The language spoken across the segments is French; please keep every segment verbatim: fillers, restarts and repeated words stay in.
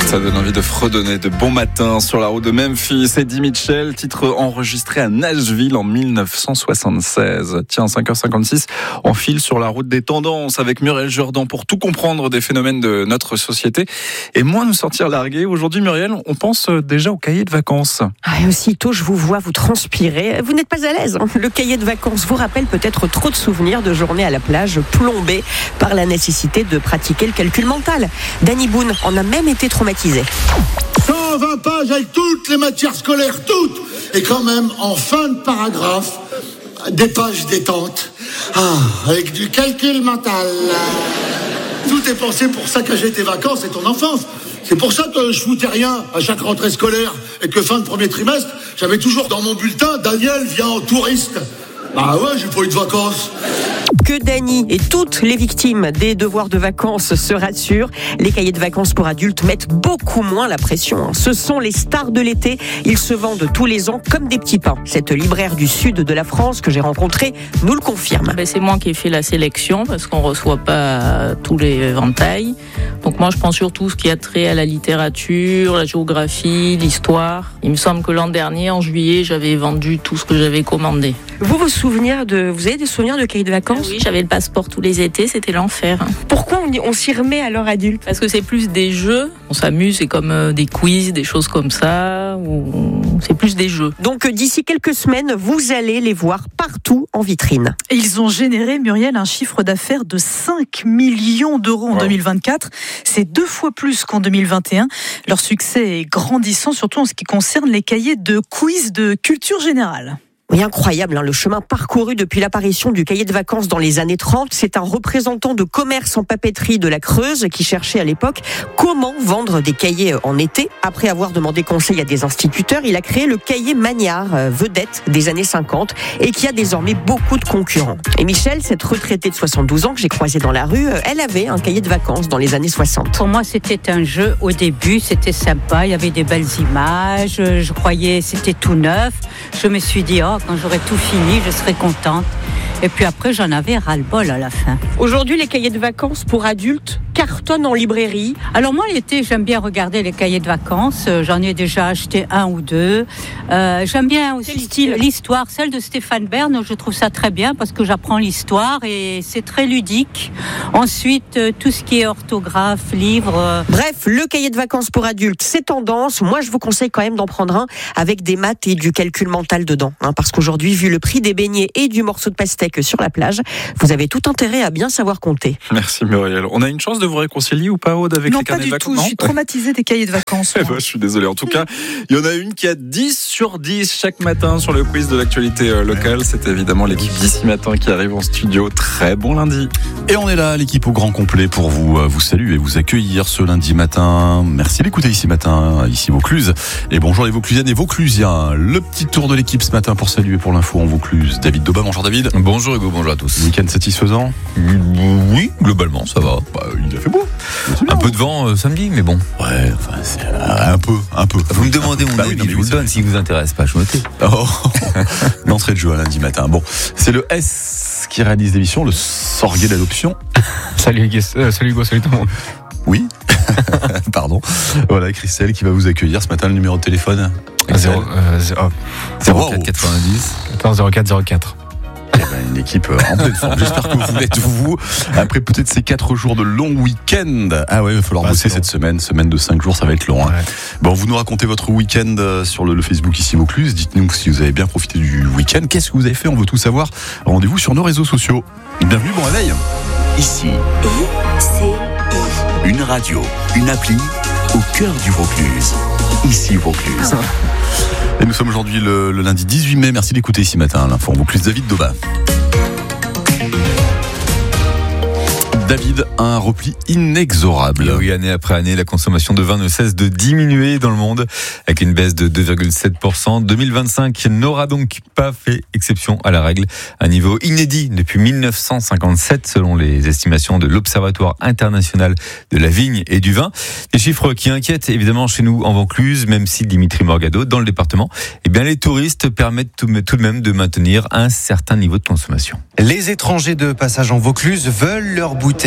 Ça donne envie de fredonner de bon matin sur la route de Memphis. Eddie Mitchell, titre enregistré à Nashville en dix-neuf cent soixante-seize. Tiens, cinq heures cinquante-six, on file sur la route des tendances avec Muriel Jourdan pour tout comprendre des phénomènes de notre société et moins nous sortir largués. Aujourd'hui, Muriel, on pense déjà au cahier de vacances. Ah, et aussitôt, je vous vois vous transpirer. Vous n'êtes pas à l'aise. Hein. Le cahier de vacances vous rappelle peut-être trop de souvenirs de journées à la plage plombées par la nécessité de pratiquer le calcul mental. Danny Boone en a même été traumatisé. cent vingt pages avec toutes les matières scolaires, toutes. Et quand même, en fin de paragraphe, des pages détente. Ah, avec du calcul mental. Tout est pensé pour saccager tes vacances et ton enfance. C'est pour ça que je foutais rien à chaque rentrée scolaire et que fin de premier trimestre, j'avais toujours dans mon bulletin « Daniel vient en touriste ». Ah ouais, j'ai pas eu de vacances. Que Dany et toutes les victimes des devoirs de vacances se rassurent. Les cahiers de vacances pour adultes mettent beaucoup moins la pression. Ce sont les stars de l'été. Ils se vendent tous les ans comme des petits pains. Cette libraire du sud de la France que j'ai rencontrée nous le confirme. Ben c'est moi qui ai fait la sélection parce qu'on ne reçoit pas tous les éventails. Donc moi je prends surtout ce qui a trait à la littérature, la géographie, l'histoire. Il me semble que l'an dernier, en juillet, j'avais vendu tout ce que j'avais commandé. Vous vous souvenez de, vous avez des souvenirs de cahiers de vacances ? Oui, j'avais le passeport tous les étés, c'était l'enfer. Pourquoi on, on s'y remet à l'heure adulte ? Parce que c'est plus des jeux, on s'amuse, c'est comme euh, des quiz, des choses comme ça, ou c'est plus des jeux. Donc d'ici quelques semaines, vous allez les voir partout en vitrine. Et ils ont généré, Muriel, un chiffre d'affaires de cinq millions d'euros en wow. deux mille vingt-quatre. C'est deux fois plus qu'en deux mille vingt et un. Leur succès est grandissant, surtout en ce qui concerne les cahiers de quiz de culture générale. Oui, incroyable, hein, le chemin parcouru depuis l'apparition du cahier de vacances dans les années trente. C'est un représentant de commerce en papeterie de la Creuse qui cherchait à l'époque comment vendre des cahiers en été. Après avoir demandé conseil à des instituteurs, il a créé le cahier Magnard, euh, vedette des années cinquante, et qui a désormais beaucoup de concurrents. Et Michel, cette retraitée de soixante-douze ans que j'ai croisée dans la rue, euh, elle avait un cahier de vacances dans les années soixante. Pour moi, c'était un jeu au début, c'était sympa, il y avait des belles images, je croyais c'était tout neuf. Je me suis dit, oh, quand j'aurai tout fini, je serai contente. Et puis après, j'en avais ras-le-bol à la fin. Aujourd'hui, les cahiers de vacances pour adultes cartonnent en librairie. Alors moi, l'été, j'aime bien regarder les cahiers de vacances. J'en ai déjà acheté un ou deux. Euh, j'aime bien aussi style l'histoire, celle de Stéphane Bern. Je trouve ça très bien parce que j'apprends l'histoire et c'est très ludique. Ensuite, tout ce qui est orthographe, livre. Euh... Bref, le cahier de vacances pour adultes, c'est tendance. Moi, je vous conseille quand même d'en prendre un avec des maths et du calcul mental dedans. Hein, parce qu'aujourd'hui, vu le prix des beignets et du morceau de pastèque sur la plage, vous avez tout intérêt à bien savoir compter. Merci Muriel. On a une chance de vous réconcilier ou pas, Aude, avec non, les carnets de vacances ? Non, pas du tout. Je suis traumatisée des cahiers de vacances. eh ben, je suis désolé. En tout cas, il y en a une qui a dix sur dix chaque matin sur le quiz de l'actualité locale. C'est évidemment l'équipe d'ici matin qui arrive en studio. Très bon lundi. Et on est là, l'équipe au grand complet pour vous, vous saluer et vous accueillir ce lundi matin. Merci d'écouter ici matin, ici Vaucluse. Et bonjour les Vauclusiennes et Vauclusiens. Le petit tour de l'équipe ce matin pour saluer pour l'info en Vaucluse. David Daubin, bonjour David. Bonjour Hugo, bonjour à tous. Week-end satisfaisant ? Oui, globalement, ça va. Bah, il a fait beau. Un peu de vent euh, samedi, mais bon. Ouais, enfin, c'est euh, un peu, un peu. Vous me demandez mon bah avis, oui, non, je vous le donne. Si vous intéresse pas, je me tais. Oh, l'entrée de jeu à lundi matin. Bon, c'est le S qui réalise l'émission, le Sorguet d'adoption. Salut, euh, salut Hugo, salut tout le monde. Oui. Pardon. Voilà, Christelle qui va vous accueillir ce matin. Le numéro de téléphone zéro quatre quatre-vingt-dix quatorze zéro quatre zéro quatre. Eh ben, une équipe en pleine forme. J'espère que vous êtes vous. Après peut-être ces quatre jours de long week-end. Ah ouais, il va falloir bah, bosser cette semaine. Semaine de cinq jours, ça va être long. Hein. Ouais. Bon, vous nous racontez votre week-end sur le, le Facebook ici Vaucluse. Dites-nous si vous avez bien profité du week-end. Qu'est-ce que vous avez fait ? On veut tout savoir. Rendez-vous sur nos réseaux sociaux. Bienvenue, bon réveil. Ici, I C I. Une radio, une appli au cœur du Vaucluse. Ici Vaucluse. Et nous sommes aujourd'hui le, le lundi dix-huit mai. Merci d'écouter ici matin l'info en Vaucluse. David Daubin. David, un repli inexorable. Et oui, année après année, la consommation de vin ne cesse de diminuer dans le monde, avec une baisse de deux virgule sept pour cent. deux mille vingt-cinq n'aura donc pas fait exception à la règle. Un niveau inédit depuis mille neuf cent cinquante-sept, selon les estimations de l'Observatoire international de la vigne et du vin. Des chiffres qui inquiètent évidemment chez nous en Vaucluse, même si Dimitri Morgado, dans le département, eh bien, les touristes permettent tout de même de maintenir un certain niveau de consommation. Les étrangers de passage en Vaucluse veulent leur bouteille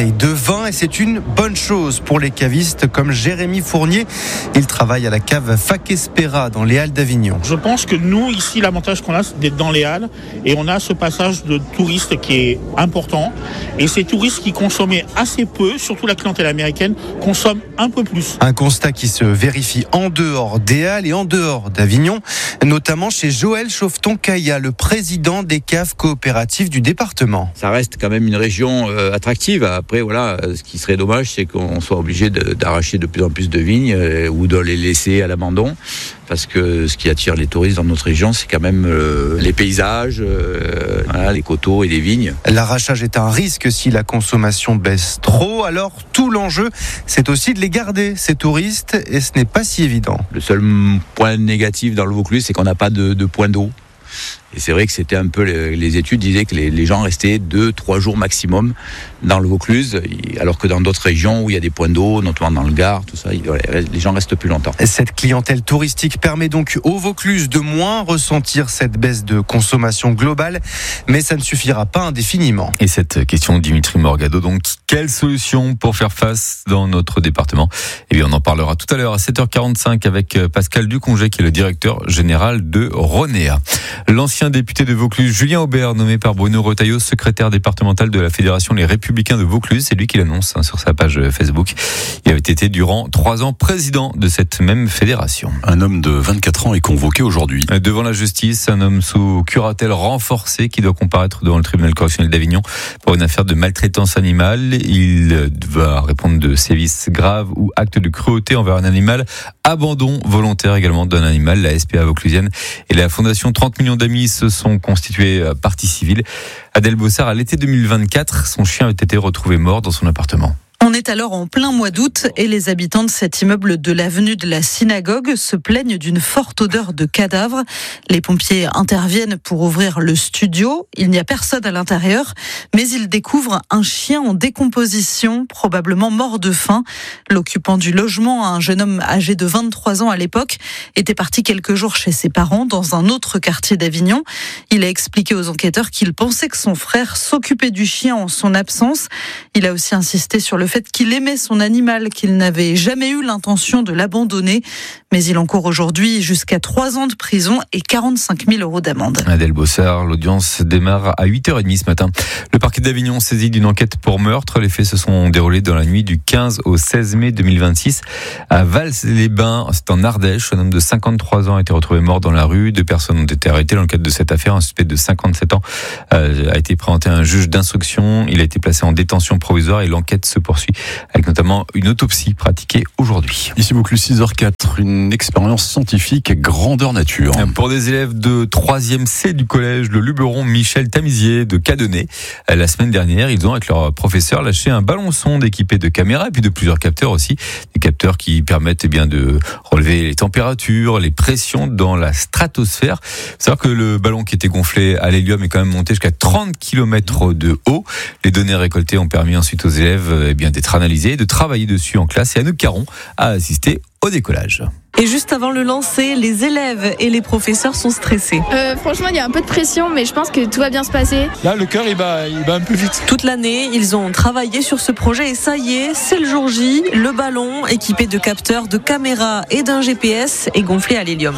bouteilles de vin et c'est une bonne chose pour les cavistes comme Jérémy Fournier. Il travaille à la cave Fac-Espera dans les Halles d'Avignon. Je pense que nous, ici, l'avantage qu'on a, c'est d'être dans les Halles et on a ce passage de touristes qui est important. Et ces touristes qui consommaient assez peu, surtout la clientèle américaine, consomment un peu plus. Un constat qui se vérifie en dehors des Halles et en dehors d'Avignon, notamment chez Joël Chauveton-Caillat, le président des caves coopératives du département. Ça reste quand même une région euh, attractive. Après, voilà, ce qui serait dommage, c'est qu'on soit obligé de, d'arracher de plus en plus de vignes euh, ou de les laisser à l'abandon. Parce que ce qui attire les touristes dans notre région, c'est quand même euh, les paysages, euh, voilà, les coteaux et les vignes. L'arrachage est un risque si la consommation baisse trop. Alors tout l'enjeu, c'est aussi de les garder, ces touristes, et ce n'est pas si évident. Le seul point négatif dans le Vaucluse, c'est qu'on n'a pas de, de point d'eau. Et c'est vrai que c'était un peu, les, les études disaient que les, les gens restaient deux, trois jours maximum dans le Vaucluse, alors que dans d'autres régions où il y a des points d'eau, notamment dans le Gard, tout ça, les gens restent plus longtemps. Cette clientèle touristique permet donc au Vaucluse de moins ressentir cette baisse de consommation globale, mais ça ne suffira pas indéfiniment. Et cette question de Dimitri Morgado, donc, quelle solution pour faire face dans notre département ? Eh bien, on en parlera tout à l'heure à sept heures quarante-cinq avec Pascal Ducongé, qui est le directeur général de Ronéa. L'ancien député de Vaucluse, Julien Aubert, nommé par Bruno Retailleau, secrétaire départemental de la Fédération Les Républicains de Vaucluse, c'est lui qui l'annonce hein, sur sa page Facebook. Il avait été durant trois ans président de cette même fédération. Un homme de vingt-quatre ans est convoqué aujourd'hui. Devant la justice, un homme sous curatelle renforcée qui doit comparaître devant le tribunal correctionnel d'Avignon pour une affaire de maltraitance animale. Il va répondre de sévices graves ou actes de cruauté envers un animal, abandon volontaire également d'un animal. La S P A vauclusienne et la Fondation trente millions d'amis se sont constitués partie civile. Adèle Bossard, à l'été deux mille vingt-quatre, son chien a été retrouvé mort dans son appartement. On est alors en plein mois d'août et les habitants de cet immeuble de l'avenue de la Synagogue se plaignent d'une forte odeur de cadavre. Les pompiers interviennent pour ouvrir le studio. Il n'y a personne à l'intérieur, mais ils découvrent un chien en décomposition, probablement mort de faim. L'occupant du logement, un jeune homme âgé de vingt-trois ans à l'époque, était parti quelques jours chez ses parents dans un autre quartier d'Avignon. Il a expliqué aux enquêteurs qu'il pensait que son frère s'occupait du chien en son absence. Il a aussi insisté sur le fait qu'il aimait son animal, qu'il n'avait jamais eu l'intention de l'abandonner. Mais il encourt aujourd'hui jusqu'à trois ans de prison et quarante-cinq mille euros d'amende. Adèle Bossard, l'audience démarre à huit heures trente ce matin. Le parquet d'Avignon saisit d'une enquête pour meurtre. Les faits se sont déroulés dans la nuit du quinze au seize mai deux mille vingt-six à Vals-les-Bains. C'est en Ardèche. Un homme de cinquante-trois ans a été retrouvé mort dans la rue. Deux personnes ont été arrêtées dans le cadre de cette affaire. Un suspect de cinquante-sept ans a été présenté à un juge d'instruction. Il a été placé en détention provisoire et l'enquête se poursuit avec notamment une autopsie pratiquée aujourd'hui. Ici Vaucluse, six heures quatre, une expérience scientifique grandeur nature. Pour des élèves de troisième C du collège Le Luberon Michel Tamisier de Cadenet, la semaine dernière, ils ont avec leur professeur lâché un ballon sonde équipé de caméras et puis de plusieurs capteurs aussi, des capteurs qui permettent eh bien de relever les températures, les pressions dans la stratosphère. Il faut savoir que le ballon qui était gonflé à l'hélium est quand même monté jusqu'à trente kilomètres de haut. Les données récoltées ont permis ensuite aux élèves eh bien d'être analysés, de travailler dessus en classe, et Anouk Caron a assisté au décollage. Et juste avant le lancer, les élèves et les professeurs sont stressés. Euh, franchement, il y a un peu de pression, mais je pense que tout va bien se passer. Là, le cœur, il bat, il bat un peu vite. Toute l'année, ils ont travaillé sur ce projet et ça y est, c'est le jour J. Le ballon, équipé de capteurs, de caméras et d'un G P S, est gonflé à l'hélium.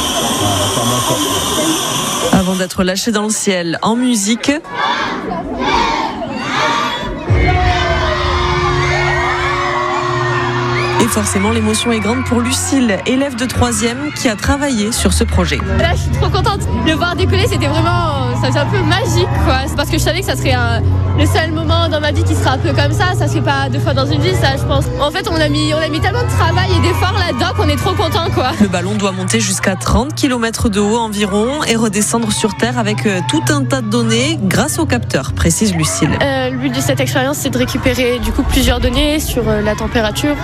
Avant d'être lâché dans le ciel, en musique... Et forcément, l'émotion est grande pour Lucille, élève de troisième, qui a travaillé sur ce projet. Là, je suis trop contente. Le voir décoller, c'était vraiment, ça faisait un peu magique, quoi. C'est parce que je savais que ça serait un, le seul moment dans ma vie qui sera un peu comme ça. Ça se fait pas deux fois dans une vie, ça, je pense. En fait, on a mis, on a mis tellement de travail et d'efforts là-dedans qu'on est trop contents, quoi. Le ballon doit monter jusqu'à trente kilomètres de haut environ et redescendre sur Terre avec tout un tas de données grâce au capteur, précise Lucille. Euh, le but de cette expérience, c'est de récupérer du coup plusieurs données sur la température, la luminosité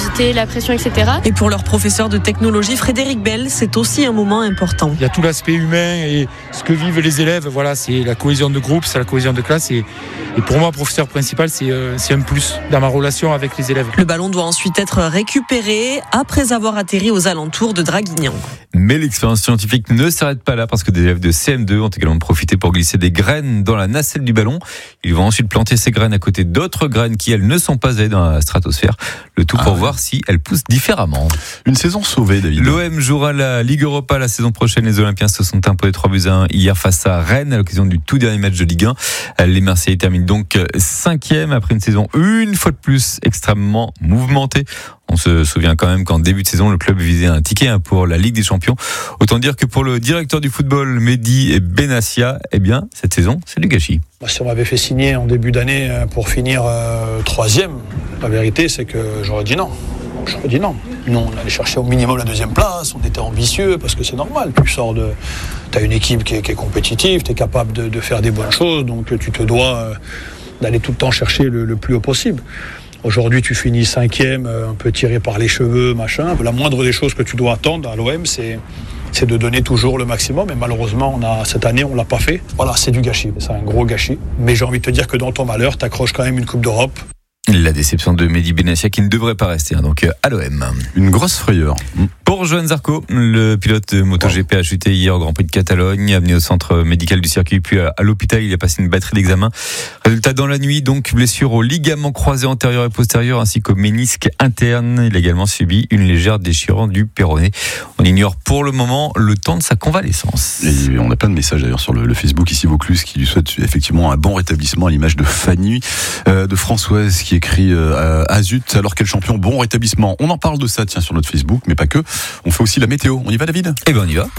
nervosité, la pression, et cetera. Et pour leur professeur de technologie, Frédéric Bell, c'est aussi un moment important. Il y a tout l'aspect humain et ce que vivent les élèves. Voilà, c'est la cohésion de groupe, c'est la cohésion de classe. Et, et pour moi, professeur principal, c'est, euh, c'est un plus dans ma relation avec les élèves. Le ballon doit ensuite être récupéré après avoir atterri aux alentours de Draguignan. Mais l'expérience scientifique ne s'arrête pas là parce que des élèves de C M deux ont également profité pour glisser des graines dans la nacelle du ballon. Ils vont ensuite planter ces graines à côté d'autres graines qui, elles, ne sont pas allées dans la stratosphère. Le tout pour ah, voir si elles poussent différemment. Une saison sauvée, David. L'O M jouera la Ligue Europa la saison prochaine. Les Olympiens se sont imposés trois buts à un hier face à Rennes à l'occasion du tout dernier match de Ligue un. Les Marseillais terminent donc cinquième après une saison une fois de plus extrêmement mouvementée. On se souvient quand même qu'en début de saison, le club visait un ticket pour la Ligue des Champions. Autant dire que pour le directeur du football, Mehdi Benassia, eh bien, cette saison, c'est du gâchis. Si on m'avait fait signer en début d'année pour finir euh, troisième, la vérité, c'est que j'aurais dit non. J'aurais dit non. Nous, on allait chercher au minimum la deuxième place, on était ambitieux, parce que c'est normal. Tu sors de... Tu as une équipe qui est, qui est compétitive, tu es capable de, de faire des bonnes choses, donc tu te dois euh, d'aller tout le temps chercher le, le plus haut possible. Aujourd'hui, tu finis cinquième, un peu tiré par les cheveux, machin. La moindre des choses que tu dois attendre à l'O M, c'est, c'est de donner toujours le maximum. Et malheureusement, on a, cette année, on ne l'a pas fait. Voilà, c'est du gâchis. C'est un gros gâchis. Mais j'ai envie de te dire que dans ton malheur, tu accroches quand même une Coupe d'Europe. La déception de Mehdi Benassia qui ne devrait pas rester, hein, donc à l'O M. Une grosse frayeur. Pour Johan Zarco, le pilote de MotoGP a chuté hier au Grand Prix de Catalogne, amené au centre médical du circuit, puis à l'hôpital. Il a passé une batterie d'examen. Résultat dans la nuit, donc blessure au ligament croisé antérieur et postérieur ainsi qu'au ménisque interne. Il a également subi une légère déchirure du péroné. On ignore pour le moment le temps de sa convalescence. Et on a plein de messages d'ailleurs sur le, le Facebook ici Vaucluse qui lui souhaite effectivement un bon rétablissement à l'image de Fanny, euh, de Françoise qui écrit euh, « Ah zut, alors quel champion, bon rétablissement ». On en parle de ça tiens sur notre Facebook, mais pas que. On fait aussi la météo. On y va, David ? Eh ben on y va.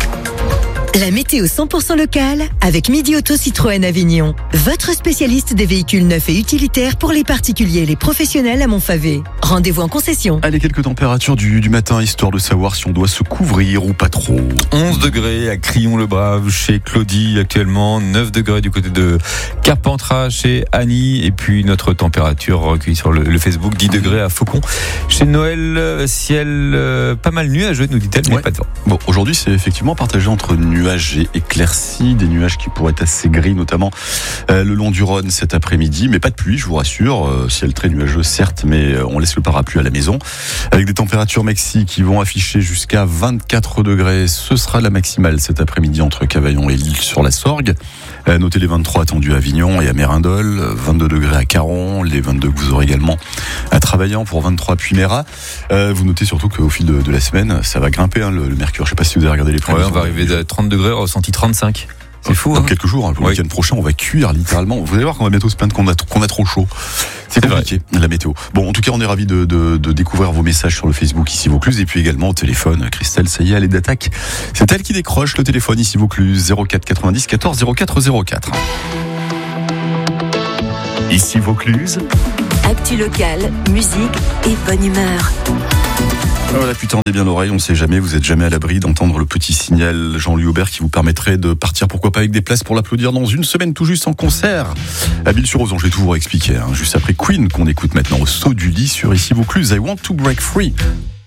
La météo cent pour cent locale avec Midi Auto Citroën Avignon. Votre spécialiste des véhicules neufs et utilitaires pour les particuliers et les professionnels à Montfavet. Rendez-vous en concession. Allez, quelques températures du, du matin, histoire de savoir si on doit se couvrir ou pas trop. onze degrés à Crillon-le-Brave chez Claudie actuellement. neuf degrés du côté de Carpentras chez Annie. Et puis notre température recueillie sur le, le Facebook, dix degrés à Faucon. Chez Noël, ciel euh, pas mal nuageux, nous dit-elle, mais ouais. pas de vent. Bon, aujourd'hui, c'est effectivement partagé entre nuages et éclaircies, des nuages qui pourraient être assez gris, notamment euh, le long du Rhône cet après-midi, mais pas de pluie, je vous rassure. Euh, ciel très nuageux, certes, mais euh, on laisse le parapluie à la maison. Avec des températures maxi qui vont afficher jusqu'à vingt-quatre degrés. Ce sera la maximale cet après-midi entre Cavaillon et Lille sur la Sorgue. Euh, notez les vingt-trois attendus à Avignon et à Mérindol, vingt-deux degrés à Caron, les vingt-deux que vous aurez également à Travaillant pour vingt-trois puis Méra. Euh, vous notez surtout qu'au fil de, de la semaine, ça va grimper hein, le, le mercure. Je sais pas si vous avez regardé les prévisions. Ouais, on va arriver à trente degrés, ressenti trente-cinq. C'est fou. Dans hein. quelques jours, hein, le week-end prochain, on va cuire littéralement. Vous allez voir qu'on va bientôt se plaindre qu'on a, qu'on a trop chaud. C'est compliqué, vrai. La météo. Bon, en tout cas, on est ravis de, de, de découvrir vos messages sur le Facebook ici Vaucluse et puis également au téléphone. Christelle, ça y est, elle est d'attaque. C'est elle qui décroche le téléphone ici Vaucluse, zéro quatre quatre-vingt-dix quatorze zéro quatre zéro quatre. Ici Vaucluse. Actu locale, musique et bonne humeur. Voilà, puis tendez bien l'oreille, on ne sait jamais, vous n'êtes jamais à l'abri d'entendre le petit signal Jean-Louis Aubert qui vous permettrait de partir, pourquoi pas avec des places pour l'applaudir dans une semaine tout juste en concert à Ville-sur-Ozon. Je vais tout vous expliquer, hein. Juste après Queen qu'on écoute maintenant au saut du lit sur ici Vaucluse, I Want to Break Free.